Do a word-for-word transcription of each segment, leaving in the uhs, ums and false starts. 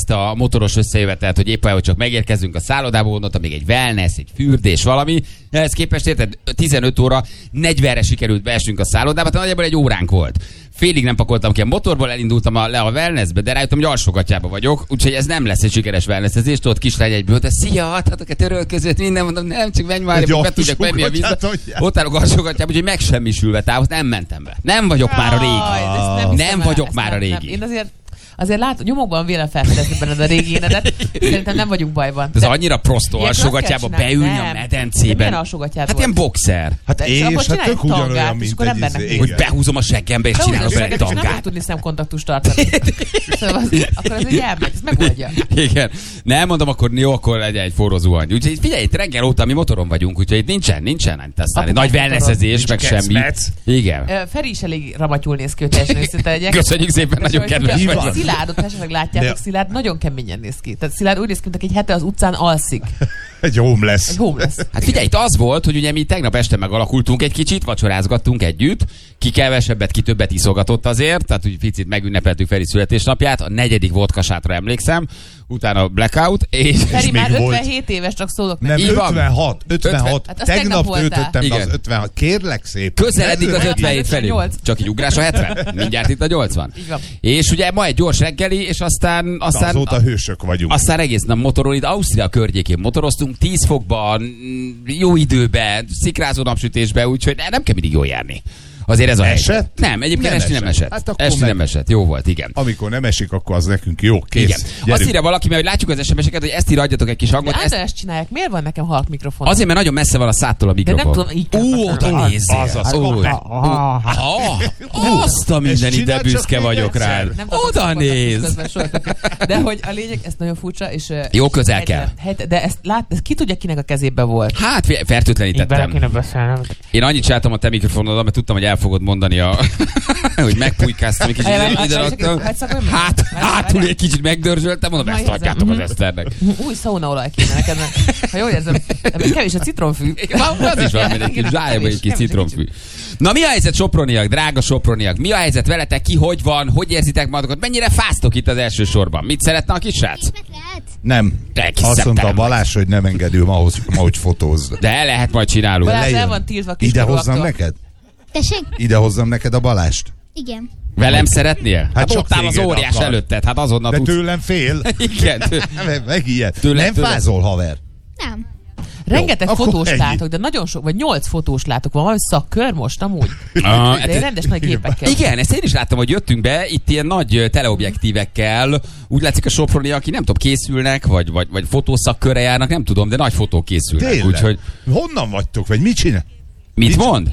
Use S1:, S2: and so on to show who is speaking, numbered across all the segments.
S1: ezt a motoros összejövetelt, hogy éppen, hogy csak megérkezünk a szállodába, onnantól még egy wellness, egy fürdés, valami. Ehhez képest érted, tizenöt óra negyvenre sikerült beesnünk a szállodába, tehát nagyjából egy óránk volt. Félig nem pakoltam ki a motorból, elindultam a, le a wellnessbe, de rájöttem, hogy alsógatjában vagyok, úgyhogy ez nem lesz egy sikeres wellnessezés. Tudod, kislány egyből, de szia, adhatok a törölközőt, minden, mondom, nem, csak menj már, be tudjak menni a vízbe. Ott állok alsógatjában, úgyhogy megsemmisülve távot, nem mentem be. Nem vagyok már a régi. Nem, nem vagyok már a régi.
S2: Én azért Azért lát, nyomokban vélem felfedezni benned a régi énedet. Szerintem nem vagyunk bajban.
S1: Ez annyira prostó alsógatjába beülni nem. a medencében.
S2: Milyen alsógatjád
S1: Hát ilyen boxer.
S3: Hát és hát tök ugyanolyan, mint egy izé.
S1: Hogy behúzom a seggembe és csinálok vele egy tangát.
S2: Nem fog tudni szemkontaktust tartani. Szóval akkor az úgy elmegy, ez megoldja.
S1: Igen. Nem mondom, akkor jó, akkor legyen egy forró zuhany. Úgyhogy figyelj, itt reggel óta mi motoron vagyunk, úgyhogy itt nincsen, nincsen. Aztán nagy wellnessezés, meg semmi. Igen.
S2: Feri is elég ramatyul néz ki, hogy teljesen őszinte legyek.
S1: Köszönjük szépen, nagyon kedves vagy.
S2: Szilárdot esetleg látjátok, Szilárd nagyon keményen néz ki. Tehát Szilárd úgy néz ki, mint egy hete az utcán alszik.
S3: Egy homeless.
S2: Egy homeless.
S1: Hát figyelj, itt az volt, hogy ugye mi tegnap este megalakultunk egy kicsit, vacsorázgattunk együtt, ki kevesebbet, ki többet iszogatott azért, tehát úgy picit megünnepeltük Feri születésnapját, a negyedik vodkasátra emlékszem, utána blackout, és...
S2: Feri már ötvenhét éves, csak szólok
S3: nem. Nem, ötvenhat, ötvenhat. Hát tegnap töltöttem be az ötvenhat. Kérlek szépen.
S1: Közeledik az ötvenhét felé. Csak így ugrás a hetven. Mindjárt itt a nyolcvan. És ugye ma egy gyors reggeli, és aztán... aztán
S3: azóta hősök vagyunk.
S1: Aztán egész nap motoron, itt Ausztria környékén motoroztunk, tíz fokban, jó időben, szikrázó napsütésben, úgyhogy nem kell mindig jól járni. Azért ez a
S3: esett?
S1: Helyzet. Nem, egyébként esti nem esett. Hát esti
S3: meg...
S1: nem esett. Jó volt, igen.
S3: Amikor nem esik, akkor az nekünk jó. Kész. Igen.
S1: Azt írja valaki, mert hogy látjuk az es em es-eket, hogy ezt írja, adjatok egy kis hangot.
S2: De ezt... ezt csinálják. Miért van nekem halk mikrofon?
S1: Azért, mert nagyon messze van a szádtól a mikrofon.
S2: De nem tudom, így
S1: Ó, oda nézzél. Azt a minden ide büszke vagyok rád. Oda nézz.
S2: De hogy a lényeg, ez nagyon furcsa, és...
S1: Jó közel kell.
S2: De ezt lát, ki tudja, kinek a kezébe volt?
S1: Hát, fertőtlenítettem. Én annyit csináltam a te mikrofonodon, mert tudtam, hogy el fogod mondani a hogy megpulykáztam egy kicsit ide raktam. Hát, hátul egy kicsit megdörzsöltem, mondom, ezt adjátok az Eszternek.
S2: Új szaunaolaj kéne neked, ha jól érzem, kevés a citromfű.
S1: Az is van, egy kis zsájában egy kis citromfű. Na mi a helyzet, soproniak, drága soproniak? Mi a helyzet veletek, ki hogy van, hogy érzitek magatokat, mennyire fáztok itt az első sorban? Mit szeretne a kisrác?
S3: Nem. Azt mondta a Balázs, hogy nem engedül ahhoz, hogy fotózd.
S1: De lehet, majd csinálunk.
S2: Balázs el van tiltva
S3: ide hozzam neked?
S4: Tessék?
S3: Ide hozzam neked a Balást?
S4: Igen.
S1: Velem szeretnél? Hát, hát ott áll az óriás akar. Előtted, hát azonnal
S3: de
S1: tudsz.
S3: tőlem fél?
S1: Igen. Tőle...
S3: Megijed. Tőle, nem tőle... fázol, haver?
S4: Nem.
S2: Rengeteg jó, fotós látok, de nagyon sok, vagy nyolc fotós látok. Van valami szakkör most amúgy? Ah, de rendes nagy gépekkel.
S1: Igen, ezt én is láttam, hogy jöttünk be, itt ilyen nagy teleobjektívekkel. Úgy látszik a soproni, aki nem tudom, készülnek, vagy, vagy, vagy fotószakkörre járnak, nem tudom, de nagy fotók készülnek.
S3: Tényleg? Úgyhogy... Honnan vagytok, vagy mit csinál?
S1: Mit, mit mond?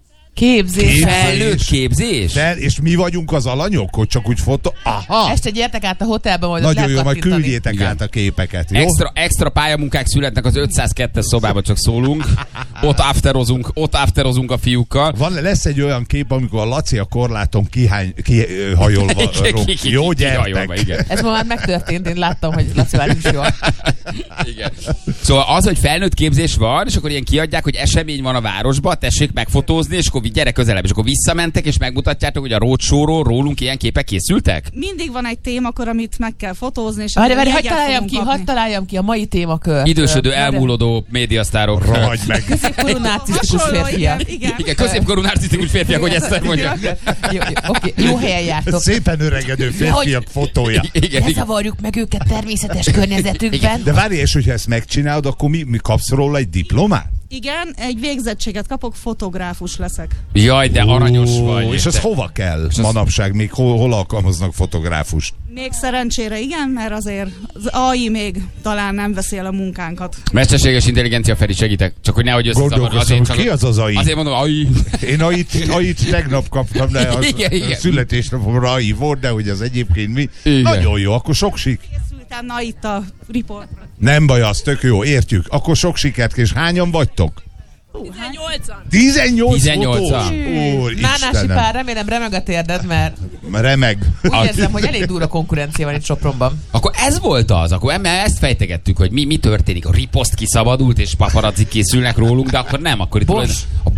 S2: Képzés.
S1: Felnőtt képzés?
S3: Fel, és mi vagyunk az alanyok, hogy csak úgy fotó... Aha!
S2: Este gyertek át a hotelbe, majd
S3: nagyon jó, majd küldjétek igen. át a képeket, jó?
S1: Extra, extra pályamunkák születnek az ötszázkettes szobában, csak szólunk. Ott afterozunk, ott afterozunk a fiúkkal.
S3: Van, lesz egy olyan kép, amikor a Laci a korláton kihány, kihajolva. Ki, ki, jó, gyertek!
S1: Igen.
S2: Ez ma már megtörtént, én láttam, hogy Laci már is jól.
S1: Igen. Szóval az, hogy felnőtt képzés van, és akkor ilyen kiadják, hogy esemény van a városba, tessék megfotózni, és akkor gyere közelebb, és akkor visszamentek, és megmutatjátok, hogy a roadshow-ról rólunk ilyen képek készültek?
S5: Mindig van egy témakör, amit meg kell fotózni, és
S2: várj, várj, hadd találjam ki, hadd találjam ki a mai témakör.
S1: Idősödő, elmúlódó médiasztárok.
S3: Ragadj meg.
S2: Középkorú narcisztikus férfiak.
S5: Igen,
S1: igen, középkorú narcisztikus férfiak, hogy ezt mondja.
S2: Jó, jó, okay, jó helyen jártok.
S3: Szépen öregedő férfiak fotója.
S2: Ne zavarjuk meg őket természetes környezetükben.
S3: De várj, és hogyha ezt megcsinálod, akkor mi, mi kapsz róla egy diplomát?
S5: Igen, egy végzettséget kapok, fotográfus leszek.
S1: Jaj, de aranyos
S3: Ó,
S1: vagy.
S3: És az hova kell és manapság? Az... Még hol, hol alkalmaznak fotográfust?
S5: Még szerencsére igen, mert azért az á i még talán nem veszi el a munkánkat.
S1: Mesterséges intelligencia, Feri, segítek. Csak hogy nehogy összezavar.
S3: Azért csak ki az az á i?
S1: Azért mondom, á i.
S3: Én á i-t, á i-t tegnap kaptam, de az igen, igen. születésnapomra á i volt, de hogy az egyébként mi. Igen. Nagyon jó, akkor sok sik.
S5: Készültem na itt a riportra.
S3: Nem baj, az tök jó, értjük. Akkor sok sikert, és hányan vagytok?
S5: tizennyolcan.
S3: tizennyolc
S1: tizennyolcan.
S2: Nánási pár, remélem remeg a térded, mert
S3: remeg.
S2: Úgy érzem, hogy elég durva konkurencia van itt Sopronban.
S1: Akkor ez volt az, akkor ezt fejtegettük, hogy mi, mi történik. A riposzt kiszabadult, és paparazzi készülnek rólunk, de akkor nem, akkor itt
S2: Bosch.
S1: a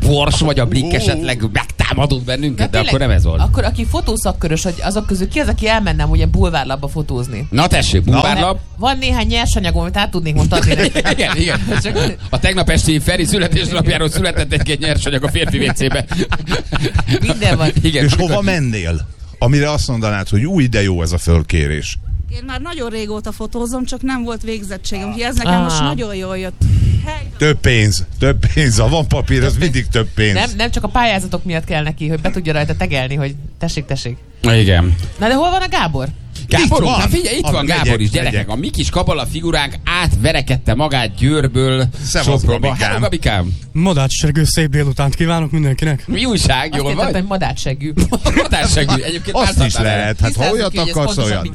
S1: Bors vagy a Blik esetleg megtámadott bennünket, de, de akkor nem ez volt.
S2: Akkor aki fotószakkörös, hogy azok közül ki az, aki elmennem ugye bulvárlapba fotózni?
S1: Na tessék, bulvárlap.
S2: Van néhány nyersanyagom, amit át tudnék most adni.
S1: Igen, igen. A tegnap esti Feri születésnapjáról született egy-két nyersanyag a férfi vécébe.
S2: Minden van.
S3: Igen, és hova mennél? Amire azt mondanád, hogy új, de jó ez a fölkérés.
S5: Én már nagyon régóta fotózom, csak nem volt végzettségem, úgyhogy ez nekem ah. most nagyon jól jött. Hey.
S3: Több pénz, több pénz, ha van papír, az mindig több pénz.
S2: Nem, nem csak a pályázatok miatt kell neki, hogy be tudja rajta tegelni, hogy tessék, tessék.
S1: Igen.
S2: Na de hol van a Gábor?
S1: Gáborunk, hát figyelj, itt a van Gábor megyek, is, gyerekek. Megyek. A mi kis kabala figuránk átverekedte magát Győrből Sopronba. Hello, Gabikám!
S4: Madácssegű, szép délutánt kívánok mindenkinek.
S1: Mi újság, jól vagy?
S2: Azt hittem, hogy madácssegű.
S1: Madácssegű. Egyébként
S3: azt is lehet, hát ha olyat akarsz, olyan.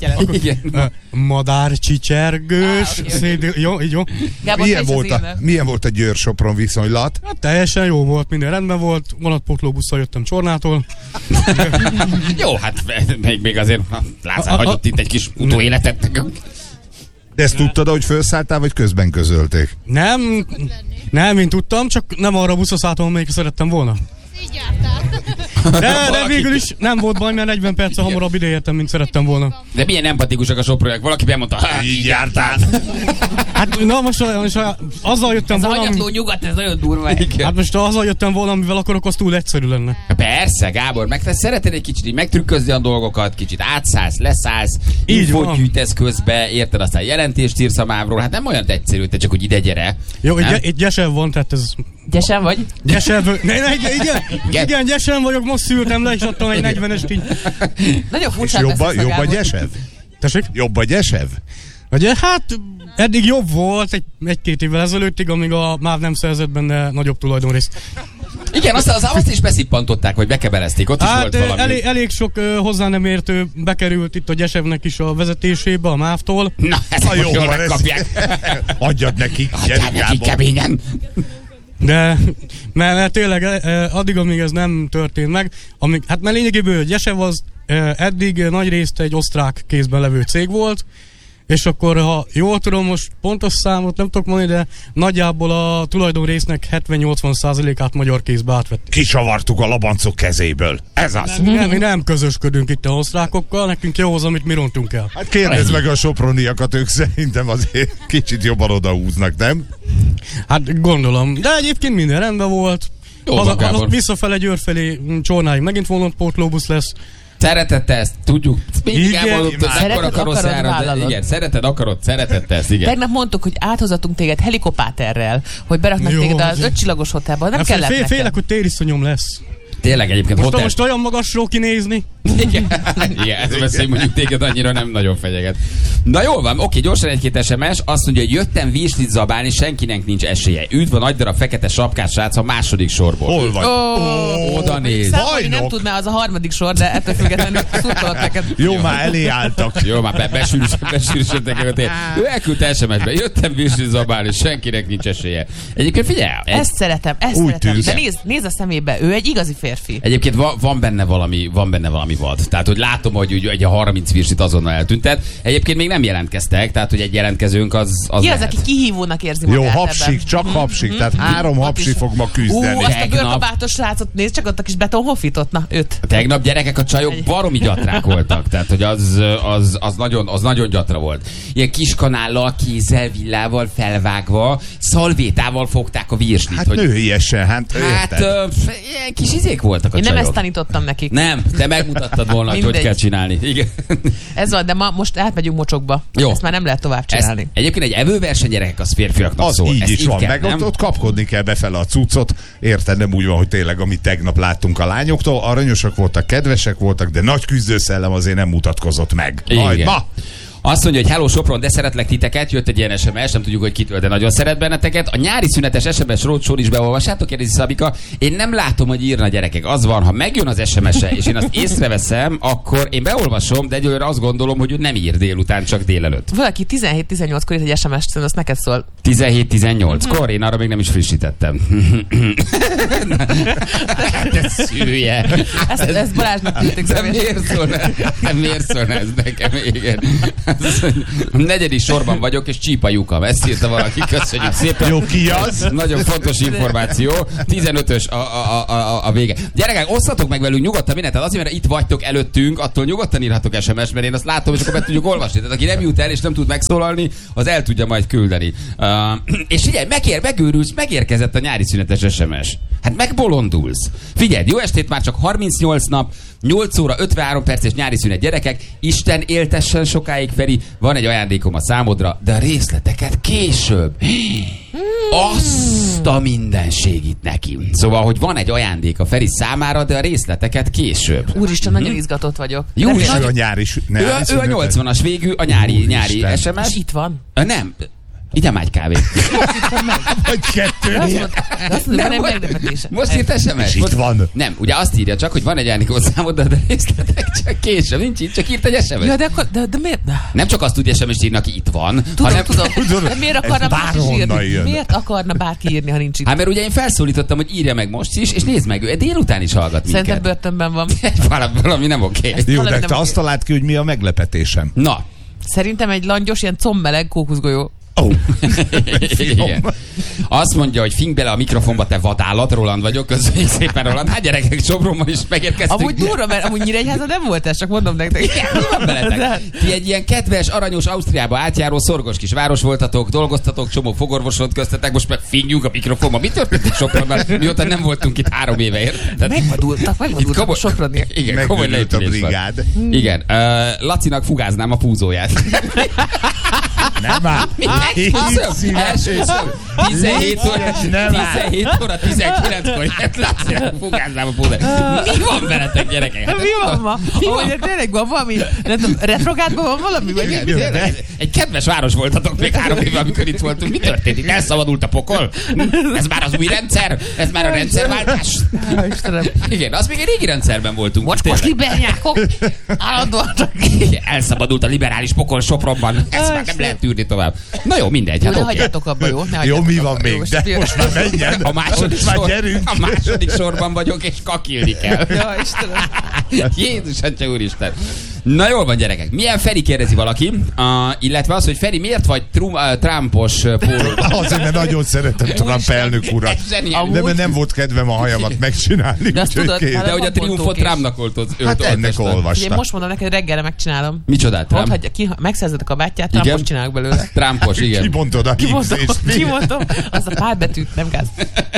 S4: Madár, csicsergős, szép dél... Jó, így jó.
S2: Gábor,
S3: milyen, volt a, milyen volt a Győr-Sopron viszonylat?
S4: Hát teljesen jó volt, minden rendben volt. Vonatpótlóbusszal jöttem Csornától.
S1: Jó, hát még, még azért Lázár hagyott itt egy kis utóéletet.
S3: De ezt tudtad, hogy felszálltál, vagy közben közölték?
S4: Nem, nem, én tudtam, csak nem arra a buszra szálltam, amelyikre szerettem volna.
S6: Így jártál.
S4: De, de végül is nem volt baj, mert negyven perccel hamarabb ideértem, mint szerettem volna.
S1: De milyen empatikusak a soproniak. Valaki bemondta, hát így jártál.
S4: Hát na most, most azzal jöttem
S2: ez
S4: volna...
S2: Ez a hanyatló nyugat, ez nagyon durva.
S4: Hát most azzal jöttem volna, amivel akarok, az túl egyszerű lenne.
S1: Persze, Gábor, meg te szereted egy kicsit így megtrükközni a dolgokat, kicsit átszállsz, leszállsz, infót gyűjtesz közbe, érted, aztán jelentést írsz a mávról. Hát nem olyan egyszerű, te csak, hogy ide gyere.
S4: Jó, itt gyesen van, tehát ez...
S2: Gyesen vagy?
S4: Gyesen vagy. Ne, ne, igen, igen, gyesen vagyok, most szültem le, és adtam egy negyvenest így.
S2: Nagyon furcsán beszélsz a
S3: Jobb a gyesev?
S4: Tessék?
S3: Jobb a gyesev?
S4: Ugye, hát eddig jobb volt egy, egy-két évvel ezelőttig, amíg a MÁV nem szerzett benne nagyobb tulajdonrészt.
S1: Igen, azt, az, azt is beszippantották, vagy bekebelezték, ott
S4: hát,
S1: is volt valami.
S4: Elég, elég sok uh, hozzá nem értő bekerült itt a Gyesevnek is a vezetésébe, a MÁV-tól.
S1: Na, ezt a jól megkapják.
S3: Adjad neki,
S1: Adjad neki keményen.
S4: De, mert, mert tényleg addig, amíg ez nem történt meg, amíg, hát mert lényegéből Gyesev az eddig nagy részt egy osztrák kézben levő cég volt, és akkor, ha jól tudom, most pontos számot nem tudok mondani, de nagyjából a tulajdonrésznek hetven-nyolcvan százalékát magyar kézbe átvettük.
S3: Kisavartuk a labancok kezéből. Ez az.
S4: Nem, nem, mi nem közösködünk itt a osztrákokkal, nekünk jó az, amit mi rontunk el.
S3: Hát kérdezd meg a soproniakat, ők szerintem azért kicsit jobban odahúznak, nem?
S4: Hát gondolom, de egyébként minden rendben volt.
S1: Jó,
S4: az, az, az visszafele Győr felé Csornáig megint vonott pótlóbusz lesz.
S1: Szeretette ezt, tudjuk. Mindig elmondtuk,
S2: akkor a
S1: karoszára. Igen, szereted, akarod, szeretette ezt, igen.
S2: Tegnap mondtuk, hogy áthozatunk téged helikopáterrel, hogy beraknak jó, téged az ötcsillagos hotelba. Nem kellett
S4: fél,
S2: nekem.
S4: Félek, hogy tériszonyom lesz.
S1: Tényleg egyébként
S4: most,
S1: hotel...
S4: most olyan magasról kinézni.
S1: Igen, igen, ez beszél, mondjuk téged annyira nem nagyon fenyeget. Na jól van, oké, gyorsan egy-két es em es. Azt mondja, hogy jöttem virslit zabálni, senkinek nincs esélye. Üdv a nagy darab fekete sapkás srác a második sorból.
S3: Hol vagy?
S2: Oh,
S1: oda néz.
S2: Számolni nem tud, mert az a harmadik sor, de ettől függetlenül szurkolok neked.
S3: Jó, jó, már elé álltak.
S1: Jó, már be, besűrűsödtek el. Ő elküldte es em es-be. Jöttem virslit zabálni, senkinek nincs esélye. Egyébként figyelj. Egy...
S2: Ezt szeretem, ezt
S3: Úgy
S2: szeretem.
S3: tűz.
S2: De nézd, nézd a szemébe, ő egy igazi férfi.
S1: Egyébként va, van benne valami, van benne valami vad. Tehát, hogy látom, hogy ugye, egy a harminc virslit azonnal eltüntet. Egyébként még nem jelentkeztek, tehát, hogy egy jelentkezőnk az, az
S2: Ki
S1: lehet.
S2: az, aki kihívónak érzi magát?
S3: Jó, hapsik,
S2: ebben.
S3: csak
S2: Mm-hmm.
S3: hapsik, tehát
S2: Mm-hmm.
S3: három
S2: Ott
S3: hapsi
S2: is.
S3: fog ma küzdeni.
S2: Ú, azt a
S1: Tegnap-
S2: bőrkabátos srácot, nézd csak ott a kis betonhofitot, na őt.
S1: Tegnap gyerekek, a csajok baromi gyatrák voltak, tehát hogy az, az, az, nagyon, az nagyon gyatra volt. Ilyen kis kanállal, kézzel, villával felvágva, szalvétával fogták a virslit.
S3: Hát
S1: hogy...
S3: nőiesen, hát
S1: Hát
S3: érted?
S1: ö, ilyen kis izék voltak a
S2: Én nem
S1: csajok.
S2: ezt tanítottam nekik.
S1: Nem, te megmutattad volna, hogy hogy
S2: Mindegy.
S1: kell csinálni. Igen.
S2: Ez van, de ma most átmegyünk mocsokba.
S1: Jó.
S2: Ezt már nem lehet tovább
S1: Ez,
S2: csinálni.
S1: egyébként egy evőverseny, gyerekek, az férfiaknak
S3: Az
S1: szól.
S3: így
S1: Ezt
S3: is van,
S1: kell,
S3: meg
S1: nem?
S3: ott, ott kapkodni kell befele a cuccot. Érted, nem úgy van, hogy tényleg, amit tegnap láttunk a lányoktól, aranyosak voltak, kedvesek voltak, de nagy küzdőszellem azért nem mutatkozott meg. Majd
S1: Igen.
S3: ma!
S1: Azt mondja, hogy hello Sopron, de szeretlek titeket, jött egy ilyen es em es, nem tudjuk, hogy kitől, de nagyon szeret benneteket. A nyári szünetes es em es roadshow is beolvassátok, kérdezi Szabika. Én nem látom, hogy írna, gyerekek. Az van, ha megjön az es em es-e, és én azt észreveszem, akkor én beolvasom, de egyelőre azt gondolom, hogy ő nem ír délután, csak délelőtt.
S2: Valaki tizenhét tizennyolckor írt egy es em es-t, azt neked szól.
S1: tizenhét tizennyolckor? Én arra még nem is frissítettem. De szülje.
S2: Ezt, ezt Balázsnak küldték
S1: De
S2: személyesen.
S1: miért szólna? De miért szólna ez nekem? Igen. A negyedik sorban vagyok, és csípa lyukam. Ezt írta valaki, köszönjük szépen.
S3: Jó, ki az?
S1: Nagyon fontos információ. tizenötös a, a, a, a vége. Gyerekek, osszatok meg velünk nyugodtan mindent. Tehát azért, mert itt vagytok előttünk, attól nyugodtan írhatok es em es, mert én azt látom, és akkor be tudjuk olvasni. Tehát aki nem jut el, és nem tud megszólalni, az el tudja majd küldeni. Uh, és figyelj, megér, megőrülsz, megérkezett a nyári szünetes es em es. Hát megbolondulsz. Figyelj, jó estét, már csak harmincnyolc nap, nyolc óra, ötvenhárom perces nyári szünet, gyerekek. Isten éltessen sokáig, Feri. Van egy ajándékom a számodra, de a részleteket később. Azt a mindenségit neki. Szóval, hogy van egy ajándék a Feri számára, de a részleteket később.
S2: Úristen, nagyon izgatott vagyok.
S1: Jó,
S3: És ő a nyári sü-
S1: ő, ő a nyolcvanas végű, a nyári, nyári es em es.
S2: És itt van?
S1: Nem. Igyem egy kávét.
S3: Vagy kettő.
S2: Azt mondom, azt mondom, van egy meglepetése.
S1: Most írt es em es.
S3: És itt van.
S1: Nem, ugye azt írja csak, hogy van egy ajándékot számodra, de részletek csak később. Nincs itt, csak írt egy es em es.
S2: Ja, de, akkor, de, de miért?
S1: Nem csak azt tudja es em es írni, aki itt van.
S2: Tudom,
S1: hanem...
S2: tudom. De miért akarna bárki
S3: bárhonnan
S2: írni?
S3: jön.
S2: Miért akarna bárki írni, ha nincs itt?
S1: Hát mert ugye én felszólítottam, hogy írja meg most is, és nézd meg, ő délután is hallgat minket.
S2: Szerintem börtönben van.
S1: valami, valami nem oké.
S3: Jó,
S2: Valami
S3: de
S2: nem
S3: te
S2: oké.
S3: azt talált ki, hogy mi a meglepetésem.
S1: Na.
S2: Szerintem egy langyos, ilyen combmeleg kókuszgolyó.
S3: Oh.
S1: Igen. Azt mondja, hogy fink bele a mikrofonba, te vadállat, Roland vagyok, köszönjük szépen, Roland. Hát gyerekek, Sopronban is megérkeztünk.
S2: Amúgy durva, mert amúgy Nyíregyházan nem volt ez, csak mondom nektek.
S1: Igen, mi van veletek? Ti egy ilyen kedves, aranyos, Ausztriába átjáró, szorgos kis város voltatok, dolgoztatok, csomó fogorvosot köztetek, most meg fingjünk a mikrofonba. Mi történt a Sopronban, mióta nem voltunk itt három éve, érted?
S2: Megvadultak, megvadultak a Soproniak.
S1: Igen, komoly
S3: Megőrült a
S1: leépülés van.
S3: brigád.
S1: Igen, uh, Lacinak fugáznám a fúzóját.
S3: Nem áll.
S1: Első szög. tizenhét óra,
S3: Nem áll.
S1: tizenhét óra, tizenkilenckor jött Lacinak fugáznám a fúzóját. Mi van veletek, gyerekek? Hát
S2: Mi van ma? Amúgy tényleg van valami, nem tudom, retrogádban van valami? Vagy
S1: Igen,
S2: mi?
S1: tényleg. Egy kedves város voltatok még három éve, amikor itt voltunk. Mi történt? Itt elszabadult a pokol? Ez már az új rendszer? Ez már a rendszerváltás?
S2: Á, Istenem.
S1: Igen, az még egy régi rendszerben voltunk.
S2: Mocskos
S1: Tényleg.
S2: libernyákok! Állandóan csak.
S1: Igen, elszabadult a liberális pokol Sopronban. Ezt már nem lehet tűrni tovább. Na jó, mindegy.
S2: Jó,
S1: Hát
S2: ne
S1: oké.
S2: hagyjátok abba, jó? Ne
S3: Jó,
S2: hagyjátok
S3: mi
S2: abba.
S3: van még?
S2: Jó,
S3: De
S2: jó.
S3: most már menjen.
S1: A második,
S3: Most már
S1: sor,
S3: gyerünk.
S1: a második sorban vagyok, és kakilni kell.
S2: Ja, Istenem.
S1: Jézus, Atya úristen. Na jól van, gyerekek. Milyen Feri, kérdezi valaki. Uh, illetve az, hogy Feri, miért vagy trum, uh, Trumpos uh, pólóban?
S3: Azért, mert nagyon szeretem Trump elnök urat.
S1: Ez zseniális.
S3: De mert nem volt kedvem a hajamat megcsinálni.
S2: De azt
S3: úgyhogy
S2: tudod,
S3: kész.
S2: hát
S1: De hogy a
S2: van
S1: triumfot
S2: pontók is.
S1: Trumpnak oltott.
S3: Hát ennek
S2: Ugye,
S3: olvasta.
S2: most mondom neked, reggelre megcsinálom.
S1: Micsodát,
S2: Mondd,
S1: Trump?
S2: hogy ki, megszerzed a kabátját,
S1: Igen.
S2: Trumpot csinálok belőle.
S1: Trumpos, igen.
S3: Kimondod a
S2: Kimondom,
S3: hívzést.
S2: kimondom, az a pár betűt, nem gáz.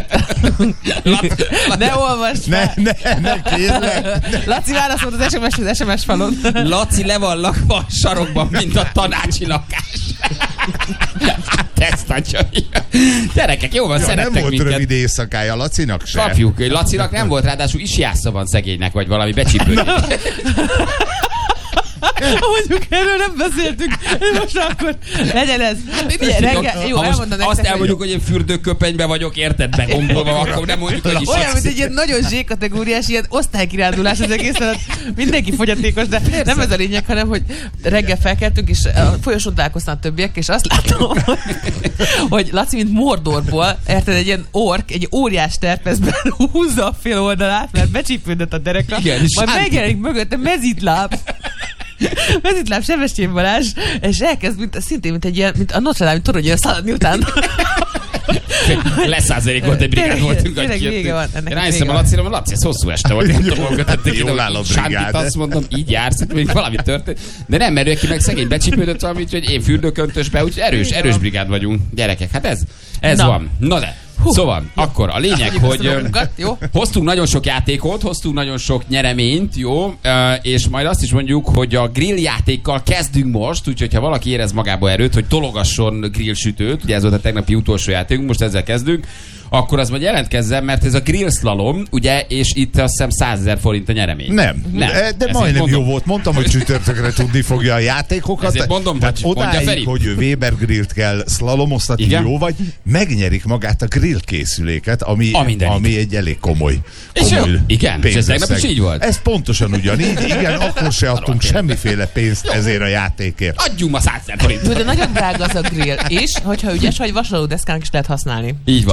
S2: Ne olvasd
S3: Ne,
S2: fel.
S3: ne, ne, kérlek.
S2: Laci válaszolt az es em es az es em es falon.
S1: Laci le van lakva a sarokban, mint a tanácsi lakás. Hát ezt adja. Gyerekek, jó van,
S3: Ja, nem
S1: szerettek
S3: volt
S1: minket.
S3: rövid éjszakája Lacinak se.
S1: Kapjuk. Lacinak nem volt, ráadásul isjásza van szegénynek, vagy valami becsípődik.
S2: Mondjuk erről nem beszéltünk. Most akkor legyen ez. Figyelj, reggel, jó,
S1: Ha most
S2: elmondom
S1: azt
S2: nektek,
S1: elmondjuk, hogy én fürdőköpenyben vagyok, érted, begombolva, akkor nem mondjuk, hogy is
S2: olyan, mint egy ilyen nagyon zsé-kategóriás, ilyen osztálykirándulás az egészen, hát mindenki fogyatékos, de nem ez a lényeg, hanem, hogy reggel felkeltünk, és a folyosón találkoztam a többiek, és azt látom, hogy, hogy Laci, mint Mordorból, érted, egy ilyen ork, egy óriás terpezben húzza a fél oldalát, mert becsípődött a dereka,
S1: Igen, és
S2: majd
S1: hát-
S2: megjelenik mögötte mezitláb. Mezitláb Sebestyén Balázs, és elkezd, mint, szintén, mint egy ilyen, mint a Notre Dame toronyra szaladni után.
S1: Leszázalék volt, egy brigád
S2: Tényleg,
S1: voltunk.
S2: tényleg
S1: hogy
S2: vége van,
S1: kijöttünk.
S2: ennek
S1: Én rájöttem a
S2: vége
S1: Lacira, mert Laci, ez hosszú este volt, nem tudom, hogy tették
S3: Jól
S1: ide,
S3: áll a
S1: hogy Sántit
S3: brigád.
S1: azt mondom, így jársz, itt még valami történt. De nem, mert ő ki meg szegény becsípődött valamit, hogy én fürdőköntösbe, úgyhogy erős,
S2: Vége
S1: erős
S2: van.
S1: brigád vagyunk. Gyerekek, hát ez, ez
S2: Na.
S1: van. Na de, szóval, akkor a lényeg, hogy ö,
S2: Jó?
S1: hoztunk nagyon sok játékot, hoztunk nagyon sok nyereményt, jó, Ö, és majd azt is mondjuk, hogy a grill játékkal kezdünk most, úgyhogy ha valaki érez magába erőt, hogy tologasson grill sütőt, ugye ez volt a tegnapi utolsó játékunk, most ezzel kezdünk, akkor az majd jelentkezzen, mert ez a grill slalom, ugye, és itt azt hiszem százezer forint a nyeremény.
S3: Nem,
S1: Nem.
S3: de, de
S1: Ezért
S3: majdnem
S1: mondom.
S3: jó volt. Mondtam, hogy csütörtökre tudni fogja a játékokat.
S1: Ezért mondom,
S3: Tehát
S1: hogy mondja Feri.
S3: odáig, hogy Weber grillt kell szlalomoztatni,
S1: Igen.
S3: jó vagy, megnyerik magát a grill készüléket, ami,
S1: A mindenit.
S3: ami egy elég komoly,
S1: És
S3: komoly
S1: jó, igen, és ez
S3: pénzösszeg.
S1: tegnap is így volt?
S3: Ez pontosan ugyanígy. Igen, akkor se adtunk semmiféle pénzt ezért a játékért.
S1: Adjunk ma százezer forint.
S2: Jó, de nagyon drága az a grill, és hogyha ügyes vagy, vasalódeszkának is lehet használni.
S1: Így van.
S2: Csak mondom.
S1: Az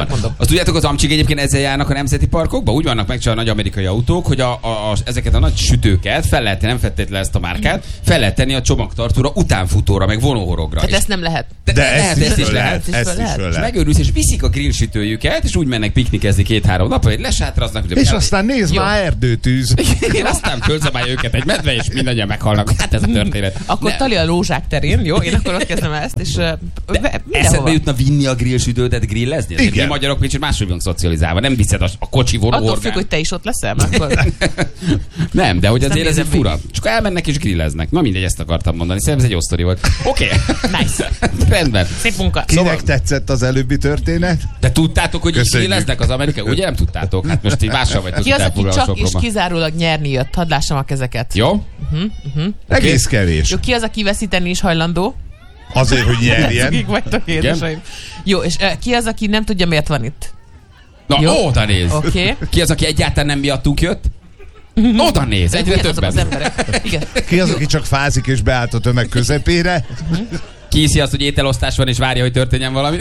S1: tudjátok, az amcsik egyébként ezzel járnak a nemzeti parkokba? Úgy vannak megcsinálva nagy amerikai autók, hogy a, a, a, ezeket a nagy sütőket fel lehet, nem feltétlenül ezt a márkát, fel lehet tenni a csomagtartóra, utánfutóra, meg vonóhorogra.
S2: Tehát ezt nem lehet.
S1: De,
S3: De
S1: lehet,
S3: ezt,
S1: ezt
S3: is
S1: is lehet.
S3: lehet, ezt is
S2: lehet.
S3: föl
S1: És
S3: lehet.
S1: megőrülsz, és viszik a grillsütőjüket, és úgy mennek piknikezni két-három napra, hogy lesátraznak. hogy
S3: És
S1: el-
S3: aztán nézd
S1: Jó.
S3: már, erdőtűz.
S1: Én aztán fölzabálja őket egy medve, és mindannyian meghalnak. Hát ez a történet.
S2: Akkor
S1: Ne-
S2: Tali a Lózsák terén, jó? Én akkor ott kezdem ezt, és uh,
S1: Eszedbe
S2: mindenhova.
S1: jutna vinni a grillsütődet grillezni? Ezért
S3: Igen.
S1: mi magyarok kicsit máshogy vagyunk szocializálva. Nem viszed a, a kocsi
S2: Attól függ,
S1: vonóhorgán.
S2: hogy te is ott leszel, akkor...
S1: Nem, de hogy
S2: Ezt
S1: azért
S2: nem
S1: ez egy
S2: nézem
S1: fura. És akkor elmennek és grilleznek. Na mindegy, ezt akartam mondani. Szerintem ez egy jó sztori volt. Oké. Okay.
S2: Nice.
S1: Rendben.
S2: Szép munka.
S3: Kinek
S1: Szóval-
S3: tetszett az előbbi történet?
S1: De tudtátok, hogy így
S3: Köszönjük.
S1: grilleznek az amerikai? Ugye nem tudtátok? Hát most így mással vagytok
S2: Ki az, aki
S1: elfoglalva
S2: csak és
S1: sokróban.
S2: kizárólag nyerni jött? Hadd lássam a kezeket.
S1: Jó?
S3: Egész kevés.
S2: Jó, ki az, aki veszíteni is hajlandó?
S3: Azért, hogy nyerjen.
S2: Akik vagytok édeseim. Jó, és uh, ki az, aki nem tudja, miért van itt?
S1: Na,
S2: Jó.
S1: oda néz.
S2: Oké. Okay.
S1: Ki az, aki egyáltalán nem miattunk jött? Oda néz, egyre
S2: Ugyanazok az
S1: többen.
S2: emberek. Igen.
S3: Ki az, aki csak fázik és beállt a tömeg közepére?
S1: Ki hiszi azt, hogy ételosztás van, és várja, hogy történjen valami?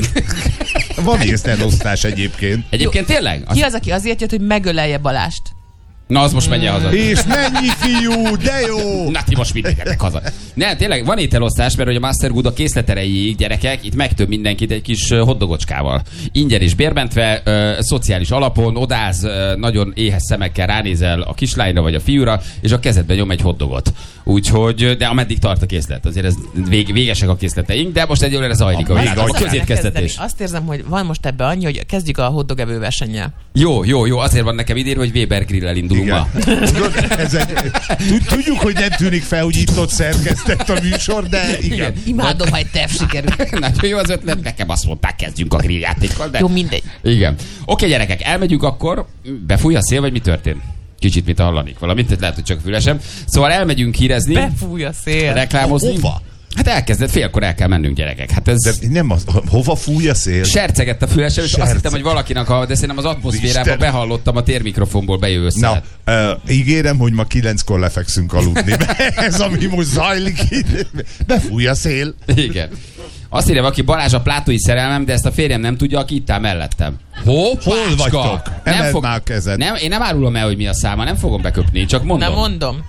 S3: Van észrelosztás egyébként.
S1: Egyébként tényleg? Az...
S2: Ki az, aki azért jött, hogy megölelje Balást?
S1: Na, az most menjen haza.
S3: És mennyi fiú, de jó!
S1: Na ti most mindenketek haza. Nem, tényleg van ételosztás, mert hogy a Master Good a készleterejéig, gyerekek, itt megtöbb mindenkit egy kis ö, hoddogocskával. Ingyen és bérmentve, ö, szociális alapon, odáz, ö, nagyon éhes szemekkel ránézel a kislányra vagy a fiúra, és a kezedbe nyom egy hoddogot. Úgyhogy, de ameddig tart a készlet, azért ez vég, végesek a készleteink, de most egyelőre zajlik a,
S3: Még
S1: a, a
S3: az-
S1: közétkeztetés.
S2: Azt érzem, hogy van most ebbe annyi, hogy kezdjük a hoddogevő versennyel.
S1: Jó, jó, jó, azért van nekem idén, hogy Weber Grill-el indulunk ma.
S3: Tudod, ez egy, tud- tudjuk, hogy nem tűnik fel, hogy itt-ott szerkesztett a műsor, de igen.
S2: Imádom, ha egy terv sikerül.
S1: Nagyon jó az ötlet, nekem azt mondták, kezdjünk a grilljátékkal, de...
S2: Jó, mindegy.
S1: Igen. Oké, gyerekek, elmegyünk akkor. Befúj a szél, vagy mi történt? Kicsit, mit hallanik valamit, lehet, hogy csak fülesem. Szóval elmegyünk hírezni,
S2: Befúj a szél.
S1: reklámozni.
S3: Hova?
S1: Hát elkezdett, félkor el kell mennünk, gyerekek. Hát ez...
S3: De nem az, hova fúj a szél?
S1: Sercegett a fülesem, és azt
S3: Serceg.
S1: hittem, hogy valakinek a... De szerintem az atmoszférában
S3: Isten.
S1: behallottam a térmikrofonból bejövő
S3: Na,
S1: szelet.
S3: uh, ígérem, hogy ma kilenckor lefekszünk aludni. Ez, ami most zajlik itt. Befúj a szél.
S1: Igen. Azt írja valaki, Balázs a plátói szerelmem, de ezt a férjem nem tudja, aki itt áll mellettem. Hoppácska!
S3: Hol vagytok? Emeld már a kezed.
S1: Nem, én nem árulom el, hogy mi a száma, nem fogom beköpni, csak mondom.
S2: Nem mondom.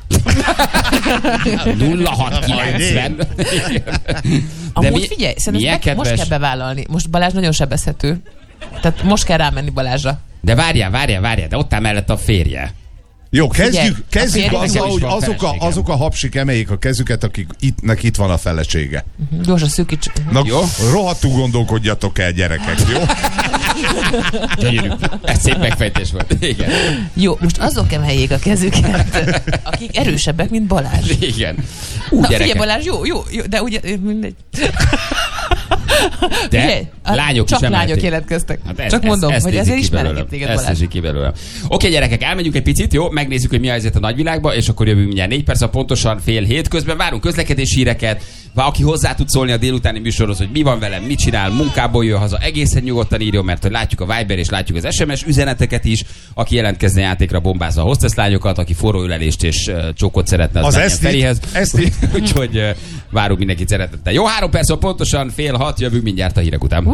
S1: nulla hat kilencven.
S2: Amúgy mi, figyelj, szerintem meg, most kell bevállalni. Most Balázs nagyon sebezhető. Tehát most kell rámenni Balázsra.
S1: De várjál, várjál, várjál, de ott áll mellett a férje.
S3: Jó, kezdjük,
S2: Figyelj,
S3: kezdjük
S2: a férjnek
S3: azzal,
S1: is
S3: hogy
S1: van
S3: azok a,
S1: feleségem.
S3: azok a hapsik emeljék a kezüket, akik ittnek itt van a felesége.
S2: Gyorsan szűkíts.
S3: Na,
S1: Jó.
S3: rohadtul gondolkodjatok el, gyerekek, jó?
S1: Gyönyörű. Ez szép megfejtés volt. Igen.
S2: Jó, most azok emeljék a kezüket, akik erősebbek, mint Balázs.
S1: Igen. Ú,
S2: Na
S1: gyerekek.
S2: figyelj Balázs, jó, jó, jó, de ugye mindegy.
S1: De
S2: Figyelj, a-
S1: lányok
S2: csak
S1: is emelték.
S2: lányok jelentkeztek.
S1: Hát ez-
S2: Csak
S1: ez-
S2: mondom,
S1: ezt
S2: hogy
S1: nézik
S2: ezért
S1: ki
S2: ismerek
S1: belőlem.
S2: itt téged,
S1: Ezt
S2: Balázs.
S1: nézik ki belőlem. Oké, gyerekek, elmegyünk egy picit, jó? Megnézzük, hogy mi a helyzet a nagyvilágban, és akkor jövünk mindjárt négy perc, pontosan fél hét. Közben várunk közlekedési híreket, aki hozzá tud szólni a délutáni műsorhoz, hogy mi van velem, mit csinál, munkából jön haza, egészen nyugodtan írjon, mert hogy látjuk a Viber és látjuk az es em es üzeneteket is, aki jelentkezne játékra, bombázza a hostess lányokat, aki forró ülelést és uh, csókot szeretne, az,
S3: Az
S1: menjen
S3: ezt így-
S1: Ferihez.
S3: ezt így.
S1: Úgyhogy uh, várunk mindenkit szeretettel. Jó, három perc, pontosan fél hat, jövünk mindjárt a hírek után.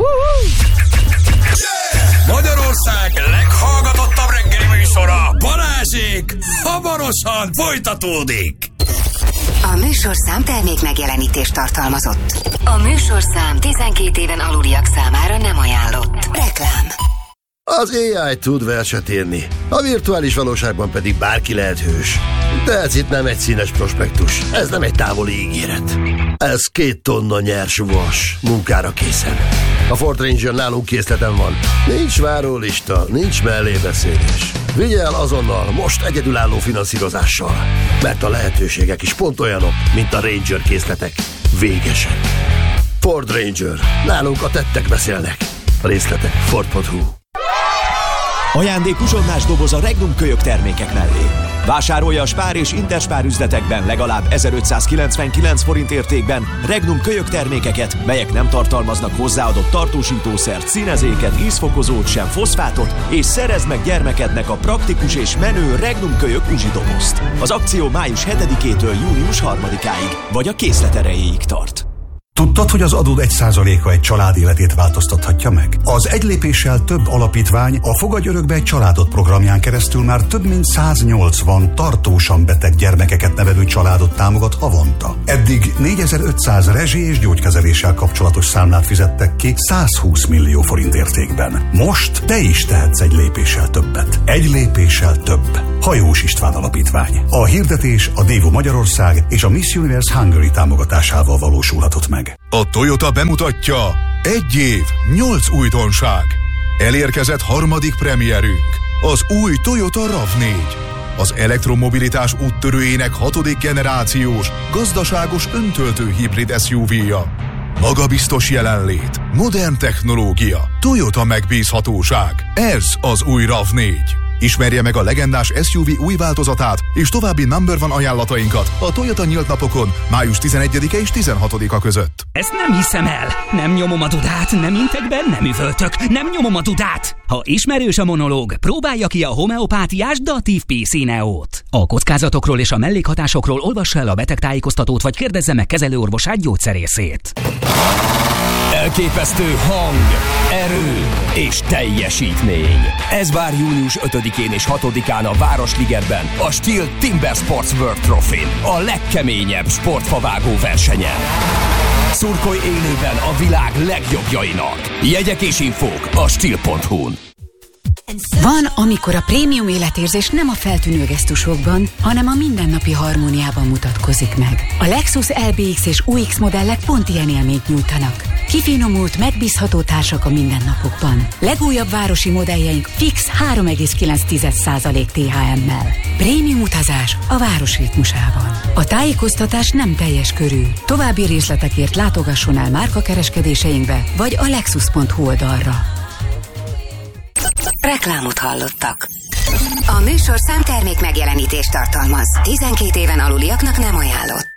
S6: Magyarország leghallgatottabb reggeli műsora, Balázsék, hamarosan folytatódik.
S7: A műsorszám termék megjelenítést tartalmazott. A műsorszám tizenkét éven aluliak számára nem ajánlott. Reklám.
S8: Az á i tud verset írni, a virtuális valóságban pedig bárki lehet hős. De ez itt nem egy színes prospektus, ez nem egy távoli ígéret. Ez két tonna nyers vas, munkára készen. A Ford Ranger nálunk készleten van. Nincs várólista, nincs mellébeszélés. Vigye el azonnal, most egyedülálló finanszírozással. Mert a lehetőségek is pont olyanok, mint a Ranger készletek. Végesek. Ford Ranger. Nálunk a tettek beszélnek. A részletek Ford pont hu.
S9: Ajándék uzsonnás doboz a Regnum kölyök termékek mellé. Vásárolja a Spár és Interspár üzletekben legalább ezerötszázkilencvenkilenc forint értékben Regnum kölyök termékeket, melyek nem tartalmaznak hozzáadott tartósítószert, színezéket, ízfokozót, sem foszfátot, és szerezd meg gyermekednek a praktikus és menő Regnum kölyök uzsidobozt. Az akció május hetedikétől június harmadikáig, vagy a készlet erejéig tart.
S10: Tudtad, hogy az adód egy százaléka egy család életét változtathatja meg? Az Egy lépéssel több alapítvány a Fogadj Örökbe egy családot programján keresztül már több mint száznyolcvan tartósan beteg gyermekeket nevelő családot támogat havonta. Eddig négyezer-ötszáz rezsi és gyógykezeléssel kapcsolatos számlát fizettek ki százhúsz millió forint értékben. Most te is tehetsz egy lépéssel többet. Egy lépéssel több. Hajós István Alapítvány. A hirdetés a Dévo Magyarország és a Miss Universe Hungary támogatásával valósulhatott meg.
S11: A Toyota bemutatja egy év, nyolc újdonság. Elérkezett harmadik premierünk, az új Toyota ráv négy. Az elektromobilitás úttörőjének hatodik generációs, gazdaságos öntöltő hibrid es u vé-ja. Magabiztos jelenlét, modern technológia, Toyota megbízhatóság. Ez az új ráv négy. Ismerje meg a legendás es u vé új változatát és további number one ajánlatainkat a Toyota nyílt napokon május tizenegyedike és tizenhatodika között.
S12: Ezt nem hiszem el! Nem nyomom a dudát, nem intek be, nem üvöltök, nem nyomom a dudát! Ha ismerős a monológ, próbálja ki a homeopátiás Datív P C Neót. A kockázatokról és a mellékhatásokról olvassa el a betegtájékoztatót, vagy kérdezze meg kezelőorvosát, gyógyszerészét.
S13: Elképesztő hang, erő és teljesítmény. Ez vár június ötödikén és hatodikán a Városligetben, a Steel Timber Sports World Trophy-n, a legkeményebb sportfavágó versenyen. Szurkolj élőben a világ legjobbjainak. Jegyek és infók a steel pont hu-n.
S7: Van, amikor a prémium életérzés nem a feltűnő gesztusokban, hanem a mindennapi harmóniában mutatkozik meg. A Lexus el bé iksz és u iksz modellek pont ilyen élményt nyújtanak. Kifinomult, megbízható társak a mindennapokban. Legújabb városi modelljeink fix három egész kilenc százalék té há emmel. Prémium utazás a város ritmusában. A tájékoztatás nem teljes körű. További részletekért látogasson el márkakereskedéseinkbe, vagy a lexus pont hu oldalra. Reklámot hallottak. A műsorszám termék megjelenítést tartalmaz. tizenkét éven aluliaknak nem ajánlott.